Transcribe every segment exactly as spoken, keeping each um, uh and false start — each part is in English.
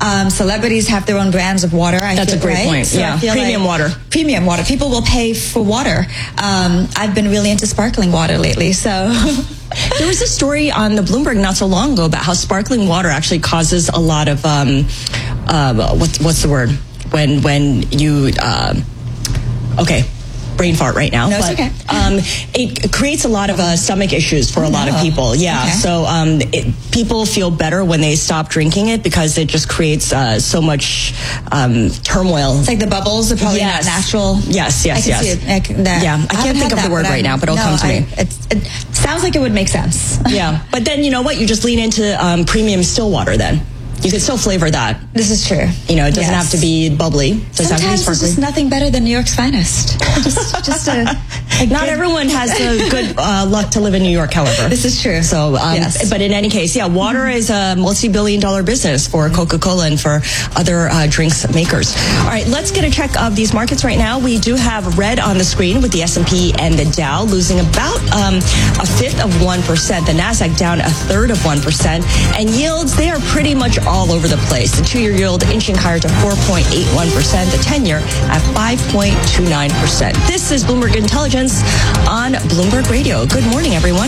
Um, celebrities have their own brands of water. I That's feel, a great right? point. So yeah, premium like water. Premium water. People will pay for water. Um, I've been really into sparkling water lately, so... There was a story on the Bloomberg not so long ago about how sparkling water actually causes a lot of, um, uh, what's, what's the word? When, when you, uh, okay. brain fart right now. No, it's but, okay. um, it creates a lot of uh, stomach issues for a lot of Oh, people. Yeah. okay. So um, it, people feel better when they stop drinking it because it just creates uh, so much um, turmoil. It's like the bubbles are probably Yes. not natural. Yes, yes, I can yes. see it. I can, that. Yeah, I can't haven't think had of the that, word but right I'm- now, but it'll no, come to I, me. It's, it sounds like it would make sense. Yeah. But then, you know what? You just lean into um, premium still water then. You can still flavor that. This is true. You know, it doesn't Yes. have to be bubbly. It doesn't have to be Sometimes there's sparkling. just nothing better than New York's finest. just, just a, a Not good- everyone has the good uh, luck to live in New York, however. This is true. So, um, Yes. but in any case, yeah, water is a multi-billion dollar business for Coca-Cola and for other uh, drinks makers. All right, let's get a check of these markets right now. We do have red on the screen with the S and P and the Dow losing about um, a fifth of one percent. The NASDAQ down a third of one percent. And yields, they are pretty much all over the place. The two-year yield inching higher to four point eight one percent. The ten-year at five point two nine percent. This is Bloomberg Intelligence on Bloomberg Radio. Good morning, everyone.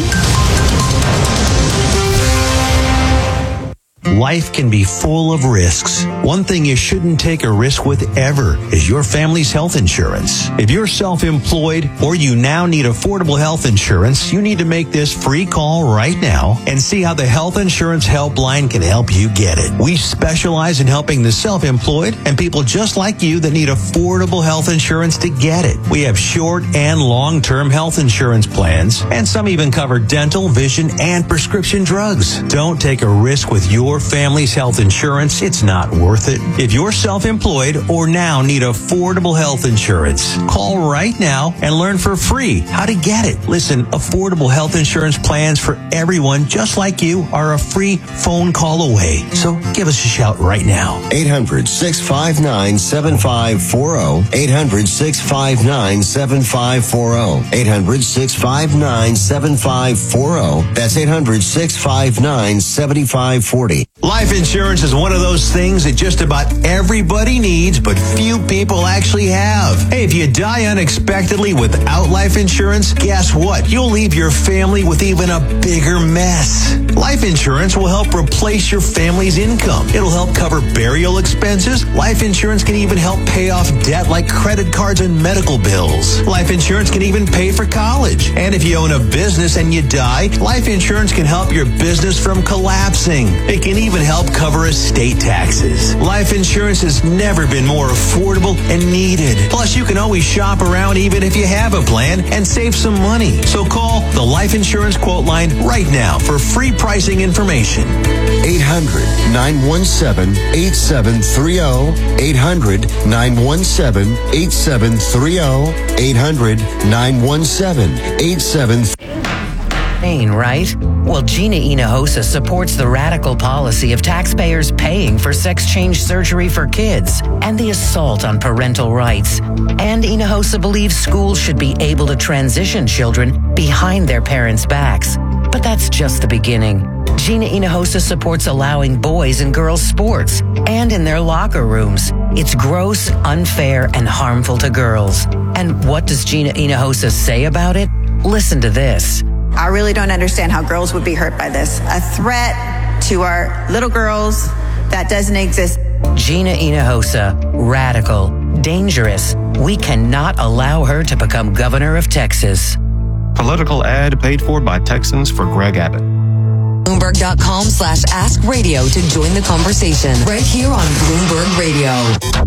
Life can be full of risks. One thing you shouldn't take a risk with ever is your family's health insurance. If you're self-employed or you now need affordable health insurance, you need to make this free call right now and see how the Health Insurance Helpline can help you get it. We specialize in helping the self-employed and people just like you that need affordable health insurance to get it. We have short and long-term health insurance plans, and some even cover dental, vision, and prescription drugs. Don't take a risk with your family's health insurance. It's not worth it. If you're self-employed or now need affordable health insurance, call right now and learn for free how to get it. Listen, affordable health insurance plans for everyone just like you are a free phone call away. So give us a shout right now. eight hundred, six five nine, seven five four zero. eight hundred, six five nine, seven five four zero. eight hundred, six five nine, seven five four zero. That's eight hundred, six five nine, seven five four zero. Life insurance is one of those things that just about everybody needs, but few people actually have. Hey, if you die unexpectedly without life insurance, guess what? You'll leave your family with even a bigger mess. Life insurance will help replace your family's income. It'll help cover burial expenses. Life insurance can even help pay off debt like credit cards and medical bills. Life insurance can even pay for college. And if you own a business and you die, life insurance can help your business from collapsing. It can even help cover estate taxes. Life insurance has never been more affordable and needed. Plus, you can always shop around even if you have a plan and save some money. So call the Life Insurance Quote Line right now for free pricing information. eight hundred, nine one seven, eight seven three zero. eight hundred, nine one seven, eight seven three zero. eight hundred, nine one seven, eight seven three zero. Right? Well, Gina Hinojosa supports the radical policy of taxpayers paying for sex change surgery for kids and the assault on parental rights. And Hinojosa believes schools should be able to transition children behind their parents' backs. But that's just the beginning. Gina Hinojosa supports allowing boys and girls sports and in their locker rooms. It's gross, unfair, and harmful to girls. And what does Gina Hinojosa say about it? Listen to this. I really don't understand how girls would be hurt by this. A threat to our little girls that doesn't exist. Gina Hinojosa, radical, dangerous. We cannot allow her to become governor of Texas. Political ad paid for by Texans for Greg Abbott. Bloomberg.com slash Ask Radio to join the conversation right here on Bloomberg Radio.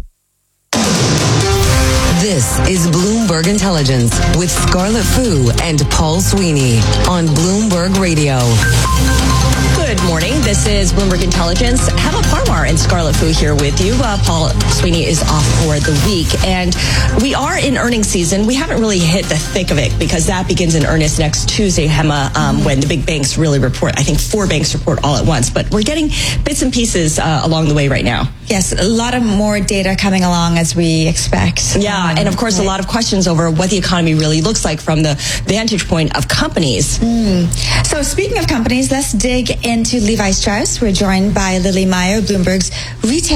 This is Bloomberg Intelligence with Scarlett Fu and Paul Sweeney on Bloomberg Radio. Good morning. This is Bloomberg Intelligence. Hema Parmar and Scarlett Fu here with you. Uh, Paul Sweeney is off for the week. And we are in earnings season. We haven't really hit the thick of it because that begins in earnest next Tuesday, Hema, um, when the big banks really report. I think four banks report all at once. But we're getting bits and pieces uh, along the way right now. Yes, a lot of more data coming along as we expect. Yeah, Um, and of course, right. a lot of questions over what the economy really looks like from the vantage point of companies. Mm. So speaking of companies, let's dig into Levi Strauss. We're joined by Lily Meyer, Bloomberg's retail